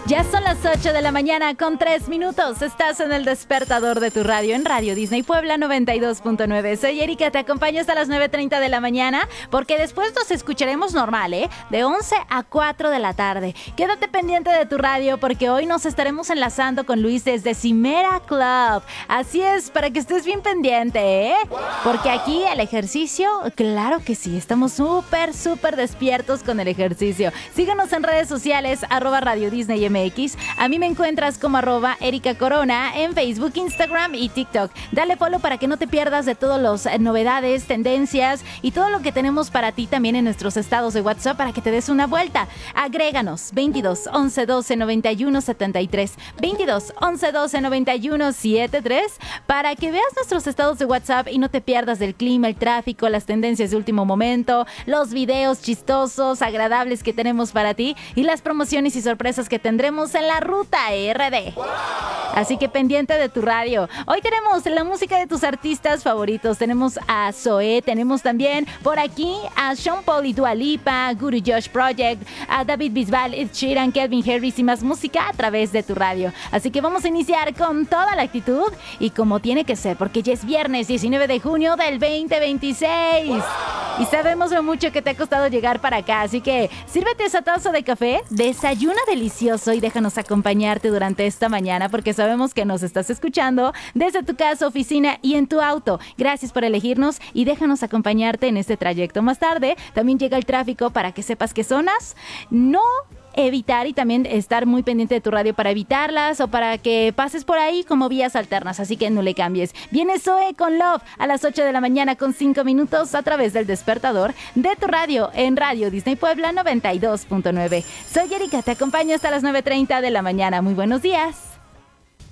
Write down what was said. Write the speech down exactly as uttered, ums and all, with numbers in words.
Ya son las ocho de la mañana con tres minutos. Estás en el despertador de tu radio en Radio Disney Puebla noventa y dos punto nueve. Soy Erika, te acompaño hasta las nueve treinta de la mañana porque después nos escucharemos normal, ¿eh? De once a cuatro de la tarde. Quédate pendiente de tu radio porque hoy nos estaremos enlazando con Luis desde Cimera Club. Así es, para que estés bien pendiente, ¿eh? Porque aquí el ejercicio, claro que sí, estamos súper, súper despiertos con el ejercicio. Síguenos en redes sociales, arroba Radio Disney M X. A mí me encuentras como arroba Erika Corona en Facebook, Instagram y TikTok. Dale follow para que no te pierdas de todas las eh, novedades, tendencias y todo lo que tenemos para ti también en nuestros estados de WhatsApp para que te des una vuelta. Agréganos veintidós, once, doce, noventa y uno, setenta y tres, veintidós, once, doce, noventa y uno, setenta y tres para que veas nuestros estados de WhatsApp y no te pierdas del clima, el tráfico, las tendencias de último momento, los videos chistosos, agradables que tenemos para ti y las promociones y sorpresas que tendremos en la ruta R D. Así que pendiente de tu radio. Hoy tenemos la música de tus artistas favoritos. Tenemos a Zoé, tenemos también por aquí a Sean Paul y Dua Lipa, Guru Josh Project, a David Bisbal, Ed Sheeran, Calvin Harris y más música a través de tu radio. Así que vamos a iniciar con toda la actitud y como tiene que ser, porque ya es viernes diecinueve de junio del veinte veintiséis. Y sabemos lo mucho que te ha costado llegar para acá, así que sírvete esa taza de café, desayuna delicioso y déjanos acompañarte durante esta mañana porque sabemos que nos estás escuchando desde tu casa, oficina y en tu auto. Gracias por elegirnos y déjanos acompañarte en este trayecto. Más tarde también llega el tráfico para que sepas qué zonas no evitar y también estar muy pendiente de tu radio para evitarlas o para que pases por ahí como vías alternas, así que no le cambies. Viene Zoe con Love a las ocho de la mañana con cinco minutos a través del despertador de tu radio en Radio Disney Puebla noventa y dos punto nueve. Soy Erika, te acompaño hasta las nueve treinta de la mañana. Muy buenos días.